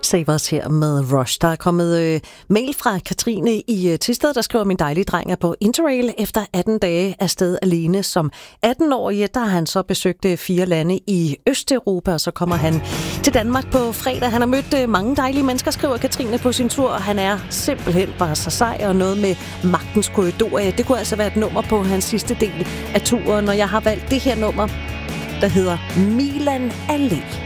Savers her med Rush. Der er kommet mail fra Katrine i Thisted, der skriver, min dejlige dreng er på Interrail efter 18 dage afsted alene. Som 18-årig, der har han så besøgt 4 lande i Østeuropa, og så kommer han til Danmark på fredag. Han har mødt mange dejlige mennesker, skriver Katrine på sin tur. Han er simpelthen bare så sej, og noget med magtens korridor. Det kunne altså være et nummer på hans sidste del af turen, og jeg har valgt det her nummer, der hedder Milan Allé.